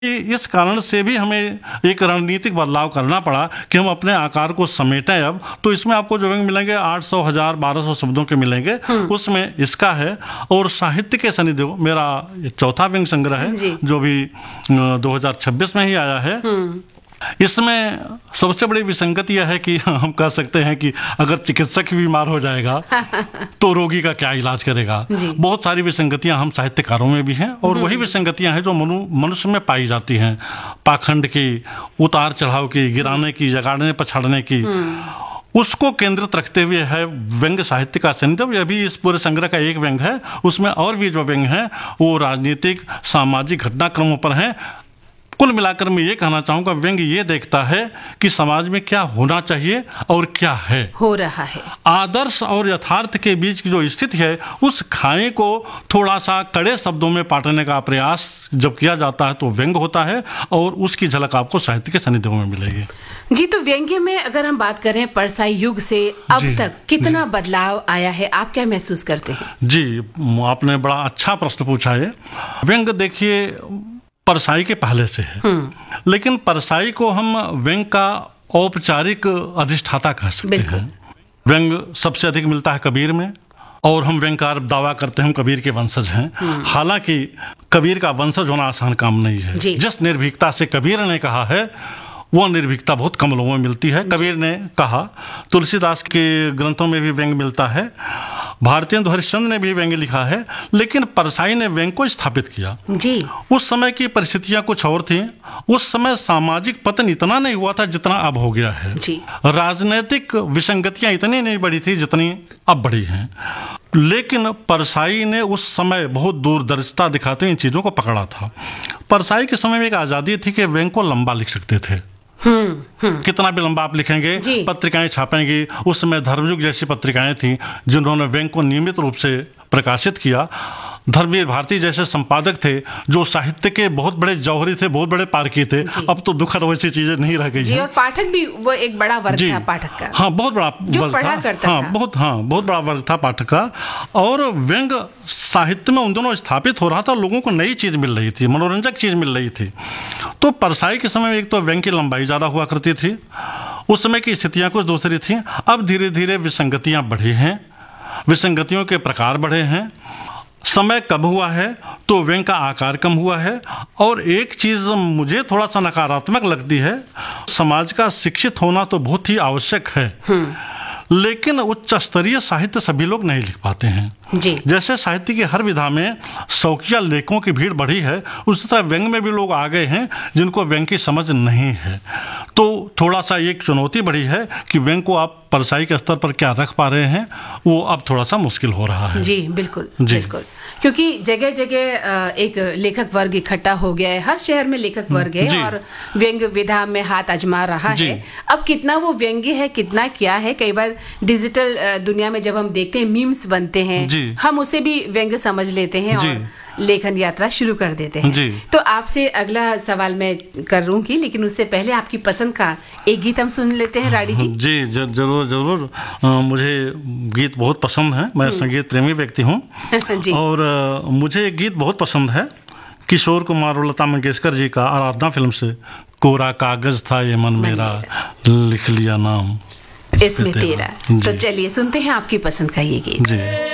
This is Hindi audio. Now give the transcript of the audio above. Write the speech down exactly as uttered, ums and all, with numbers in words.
इस कारण से भी हमें एक रणनीतिक बदलाव करना पड़ा कि हम अपने आकार को समेटें अब। तो इसमें आपको जो व्यंग मिलेंगे आठ सौ हजार बारह सौ शब्दों के मिलेंगे, उसमें इसका है। और साहित्य के शनिदेव मेरा चौथा व्यंग संग्रह है जो भी दो हजार छब्बीस में ही आया है। इसमें सबसे बड़ी विसंगति यह है कि हम कह सकते हैं कि अगर चिकित्सक भी बीमार हो जाएगा तो रोगी का क्या इलाज करेगा। बहुत सारी विसंगतियां हम साहित्यकारों में भी हैं और वही विसंगतियां हैं जो मनु मनुष्य में पाई जाती हैं। पाखंड की, उतार चढ़ाव की, गिराने की, जगाड़ने पछाड़ने की, उसको केंद्रित रखते हुए है व्यंग साहित्य का शनिदेव। यह भी इस पूरे संग्रह का एक व्यंग है। उसमें और भी जो व्यंग हैं वो राजनीतिक सामाजिक घटनाक्रमों पर हैं। कुल मिलाकर मैं ये कहना चाहूंगा, व्यंग ये देखता है कि समाज में क्या होना चाहिए और क्या है हो रहा है। आदर्श और यथार्थ के बीच की जो स्थिति है उस खाई को थोड़ा सा कड़े शब्दों में पाटने का प्रयास जब किया जाता है तो व्यंग होता है और उसकी झलक आपको साहित्य के शनिदेव में मिलेगी। जी, तो व्यंग्य में अगर हम बात करें परसाई युग से अब तक कितना बदलाव आया है, आप क्या महसूस करते हैं? जी, आपने बड़ा अच्छा प्रश्न पूछा है। व्यंग देखिए परसाई के पहले से है, लेकिन परसाई को हम व्यंग का औपचारिक अधिष्ठाता कह सकते हैं। व्यंग सबसे अधिक मिलता है कबीर में और हम व्यंगकार दावा करते हैं हम कबीर के वंशज हैं। हालांकि कबीर का वंशज होना आसान काम नहीं है। जिस निर्भीकता से कबीर ने कहा है वो निर्भीकता बहुत कम लोगों में मिलती है। कबीर ने कहा, तुलसीदास के ग्रंथों में भी व्यंग मिलता है, भारतेंदु हरिश्चंद्र ने भी व्यंग लिखा है, लेकिन परसाई ने व्यंग को स्थापित किया। जी। उस समय की परिस्थितियां कुछ और थी। उस समय सामाजिक पतन इतना नहीं हुआ था जितना अब हो गया है। जी। राजनीतिक विसंगतियां इतनी नहीं बढ़ी थी जितनी अब बढ़ी हैं। लेकिन परसाई ने उस समय बहुत दूरदर्शिता दिखाते हुए इन चीजों को पकड़ा था। परसाई के समय में एक आजादी थी कि व्यंग को लंबा लिख सकते थे। हम्म, हम्म। कितना भी लंबा आप लिखेंगे, पत्रिकाएं छापेंगी। उस समय धर्मयुग जैसी पत्रिकाएं थी जिन्होंने व्यंग को नियमित रूप से प्रकाशित किया। धर्मवीर भारती जैसे संपादक थे जो साहित्य के बहुत बड़े जौहरी थे, बहुत बड़े पारखी थे। अब तो दुखद वैसी चीजें नहीं रह गई हैं। और पाठक भी वो एक बड़ा वर्ग था पाठक का। हाँ, बहुत बड़ा वर्ग था। हाँ, बहुत हाँ बहुत बड़ा वर्ग था पाठक का। और व्यंग साहित्य में उन दोनों स्थापित हो रहा था, लोगों को नई चीज मिल रही थी, मनोरंजक चीज मिल रही थी। तो परसाई के समय में एक तो व्यंग की लंबाई ज्यादा हुआ करती थी, उस समय की स्थितियां कुछ दूसरी थी। अब धीरे धीरे विसंगतियां बढ़ी हैं, विसंगतियों के प्रकार बढ़े हैं। समय कब हुआ है तो व्यंग का आकार कम हुआ है। और एक चीज मुझे थोड़ा सा नकारात्मक लगती है, समाज का शिक्षित होना तो बहुत ही आवश्यक है, लेकिन उच्च स्तरीय साहित्य सभी लोग नहीं लिख पाते हैं। जी। जैसे साहित्य की हर विधा में शौकिया लेखकों की भीड़ बढ़ी है, उसी तरह व्यंग में भी लोग आ गए हैं जिनको व्यंग की समझ नहीं है। तो थोड़ा सा एक चुनौती बढ़ी है कि व्यंग को आप परसाई के स्तर पर क्या रख पा रहे हैं, वो अब थोड़ा सा मुश्किल हो रहा है। जी बिल्कुल, जी बिल्कुल, क्योंकि जगह जगह एक लेखक वर्ग इकट्ठा हो गया है, हर शहर में लेखक वर्ग है और व्यंग विधा में हाथ आजमा रहा है। अब कितना वो व्यंग्य है, कितना क्या है, कई बार डिजिटल दुनिया में जब हम देखते हैं मीम्स बनते हैं, हम उसे भी व्यंग्य समझ लेते हैं और लेखन यात्रा शुरू कर देते हैं। जी। तो आपसे अगला सवाल मैं करूंगी, लेकिन उससे पहले आपकी पसंद का एक गीत हम सुन लेते हैं राडी जी। जी जरूर जरूर। मुझे गीत बहुत पसंद है, मैं संगीत प्रेमी व्यक्ति हूँ। और आ, मुझे एक गीत बहुत पसंद है किशोर कुमार और लता मंगेशकर जी का, आराधना फिल्म से। कोरा कागज था ये मन मेरा, लिख लिया नाम इसमें तेरा। तो चलिए सुनते हैं आपकी पसंद का ये गीत। जी।